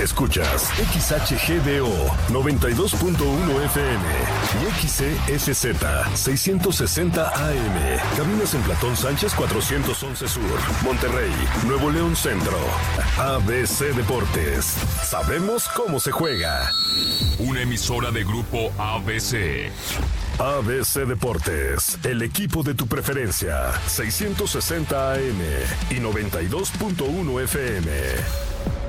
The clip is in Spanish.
Escuchas XHGDO 92.1 FM y XCFZ 660 AM. Cabinas en Platón Sánchez 411 Sur, Monterrey, Nuevo León Centro. ABC Deportes. Sabemos cómo se juega. Una emisora de Grupo ABC. ABC Deportes, el equipo de tu preferencia. 660 AM y 92.1 FM.